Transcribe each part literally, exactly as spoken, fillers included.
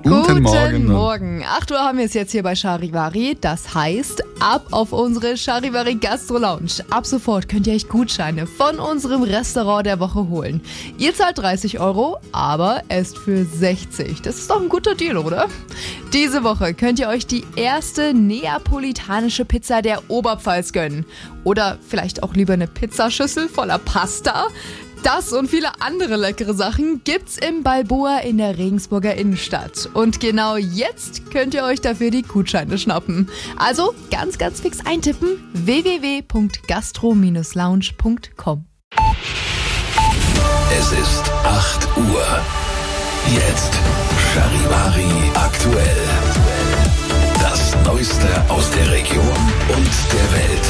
Guten, Guten Morgen. Morgen. acht Uhr haben wir es jetzt hier bei Charivari. Das heißt, ab auf unsere Charivari Gastro Lounge. Ab sofort könnt ihr euch Gutscheine von unserem Restaurant der Woche holen. Ihr zahlt dreißig Euro, aber esst für sechzig. Das ist doch ein guter Deal, oder? Diese Woche könnt ihr euch die erste neapolitanische Pizza der Oberpfalz gönnen. Oder vielleicht auch lieber eine Pizzaschüssel voller Pasta. Das und viele andere leckere Sachen gibt's im Balboa in der Regensburger Innenstadt. Und genau jetzt könnt ihr euch dafür die Gutscheine schnappen. Also ganz, ganz fix eintippen: w w w punkt gastro Bindestrich lounge punkt com. Es ist acht Uhr. Jetzt Charivari aktuell. Das Neueste aus der Region und der Welt.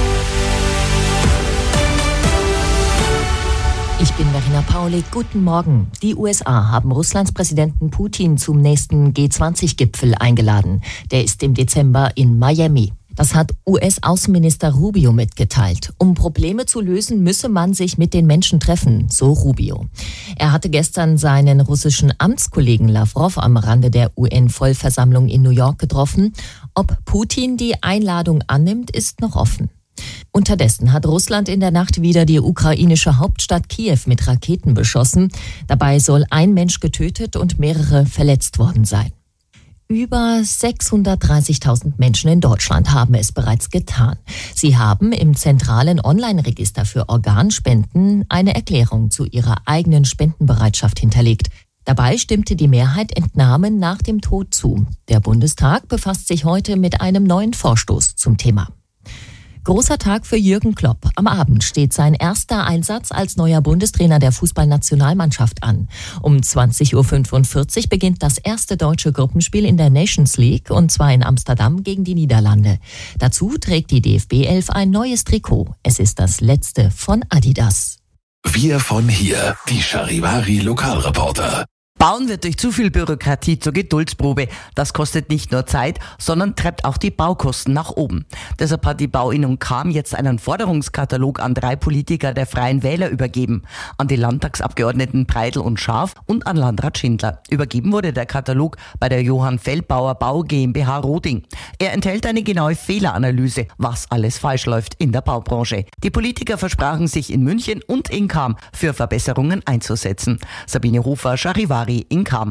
Ich bin Verena Paulik. Guten Morgen. Die U S A haben Russlands Präsidenten Putin zum nächsten G zwanzig Gipfel eingeladen. Der ist im Dezember in Miami. Das hat U S-Außenminister Rubio mitgeteilt. Um Probleme zu lösen, müsse man sich mit den Menschen treffen, so Rubio. Er hatte gestern seinen russischen Amtskollegen Lavrov am Rande der U N-Vollversammlung in New York getroffen. Ob Putin die Einladung annimmt, ist noch offen. Unterdessen hat Russland in der Nacht wieder die ukrainische Hauptstadt Kiew mit Raketen beschossen. Dabei soll ein Mensch getötet und mehrere verletzt worden sein. Über sechshundertdreißigtausend Menschen in Deutschland haben es bereits getan. Sie haben im zentralen Online-Register für Organspenden eine Erklärung zu ihrer eigenen Spendenbereitschaft hinterlegt. Dabei stimmte die Mehrheit Entnahmen nach dem Tod zu. Der Bundestag befasst sich heute mit einem neuen Vorstoß zum Thema. Großer Tag für Jürgen Klopp. Am Abend steht sein erster Einsatz als neuer Bundestrainer der Fußballnationalmannschaft an. Um zwanzig Uhr fünfundvierzig beginnt das erste deutsche Gruppenspiel in der Nations League, und zwar in Amsterdam gegen die Niederlande. Dazu trägt die D F B elf ein neues Trikot. Es ist das letzte von Adidas. Wir von hier, die Charivari Lokalreporter. Bauen wird durch zu viel Bürokratie zur Geduldsprobe. Das kostet nicht nur Zeit, sondern treibt auch die Baukosten nach oben. Deshalb hat die Bauinnung Cham jetzt einen Forderungskatalog an drei Politiker der Freien Wähler übergeben. An die Landtagsabgeordneten Preidl und Schaaf und an Landrat Schindler. Übergeben wurde der Katalog bei der Johann Feldbauer Bau GmbH Roding. Er enthält eine genaue Fehleranalyse, was alles falsch läuft in der Baubranche. Die Politiker versprachen sich in München und in Cham für Verbesserungen einzusetzen. Sabine Hofer, Charivari in Cham.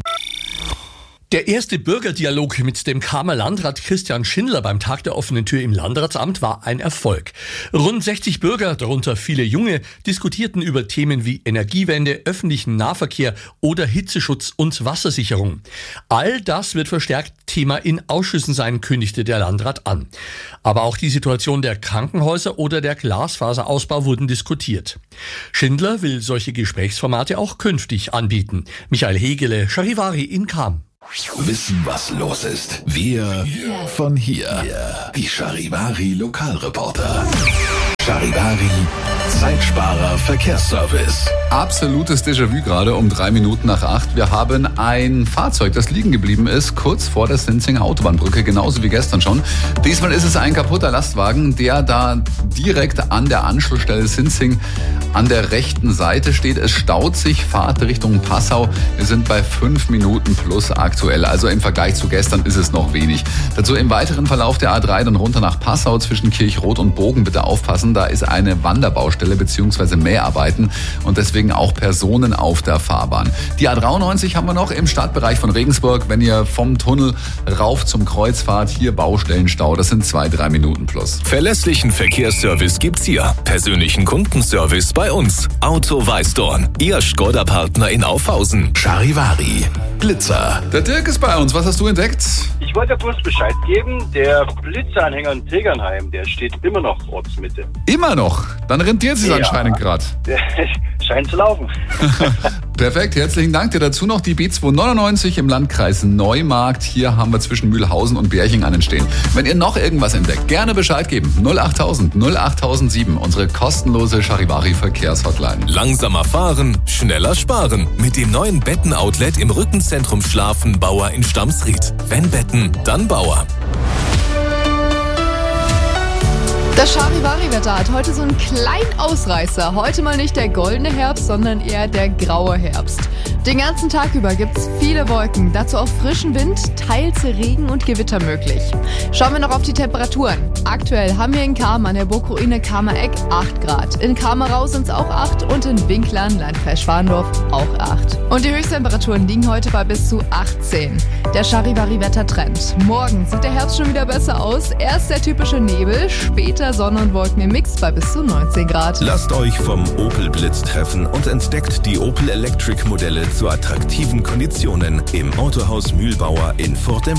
Der erste Bürgerdialog mit dem Chamer Landrat Christian Schindler beim Tag der offenen Tür im Landratsamt war ein Erfolg. Rund sechzig Bürger, darunter viele Junge, diskutierten über Themen wie Energiewende, öffentlichen Nahverkehr oder Hitzeschutz und Wassersicherung. All das wird verstärkt Thema in Ausschüssen sein, kündigte der Landrat an. Aber auch die Situation der Krankenhäuser oder der Glasfaserausbau wurden diskutiert. Schindler will solche Gesprächsformate auch künftig anbieten. Michael Hegele, Charivari in Cham. Wissen, was los ist. Wir von hier. Die Charivari Lokalreporter. Charivari Zeitsparer Verkehrsservice. Absolutes Déjà-vu gerade um drei Minuten nach acht. Wir haben ein Fahrzeug, das liegen geblieben ist, kurz vor der Sinzinger Autobahnbrücke, genauso wie gestern schon. Diesmal ist es ein kaputter Lastwagen, der da direkt an der Anschlussstelle Sinzing an der rechten Seite steht. Es staut sich, Fahrt Richtung Passau. Wir sind bei fünf Minuten plus aktuell. Also im Vergleich zu gestern ist es noch wenig. Dazu im weiteren Verlauf der A drei dann runter nach Passau zwischen Kirchrot und Bogen bitte aufpassen. Da ist eine Wanderbaustelle bzw. Mäharbeiten und deswegen auch Personen auf der Fahrbahn. Die A dreiundneunzig haben wir noch im Stadtbereich von Regensburg. Wenn ihr vom Tunnel rauf zum Kreuz fahrt, hier Baustellenstau. Das sind zwei, drei Minuten plus. Verlässlichen Verkehrsservice gibt's hier. Persönlichen Kundenservice bei uns. Auto Weißdorn. Ihr Skoda-Partner in Aufhausen. Charivari. Blitzer. Der Dirk ist bei uns. Was hast du entdeckt? Ich wollte bloß Bescheid geben, der Blitzanhänger in Tegernheim, der steht immer noch Ortsmitte. Immer noch? Dann rentiert es ja. anscheinend gerade. Scheint zu laufen. Perfekt, herzlichen Dank dir. Dazu noch die B zweihundertneunundneunzig im Landkreis Neumarkt. Hier haben wir zwischen Mühlhausen und Bärching einen stehen. Wenn ihr noch irgendwas entdeckt, gerne Bescheid geben. null achttausend null achttausendsieben, unsere kostenlose Charivari Verkehrshotline. Langsamer fahren, schneller sparen. Mit dem neuen Betten-Outlet im Rückenzentrum Schlafen Bauer in Stamsried. Wenn Betten, dann Bauer. Das Charivari-Wetter hat heute so einen kleinen Ausreißer. Heute mal nicht der goldene Herbst, sondern eher der graue Herbst. Den ganzen Tag über gibt's viele Wolken, dazu auch frischen Wind, teils Regen und Gewitter möglich. Schauen wir noch auf die Temperaturen. Aktuell haben wir in Cham an der Burgruine Kamereck acht Grad. In Kamerau sind es auch acht und in Winklern, Landkreis Schwandorf, auch acht. Und die Höchsttemperaturen liegen heute bei bis zu achtzehn. Der Charivari-Wettertrend. Morgen sieht der Herbst schon wieder besser aus. Erst der typische Nebel, später Sonne und Wolken im Mix bei bis zu neunzehn Grad. Lasst euch vom Opel Blitz treffen und entdeckt die Opel Electric Modelle zu attraktiven Konditionen im Autohaus Mühlbauer in Furt im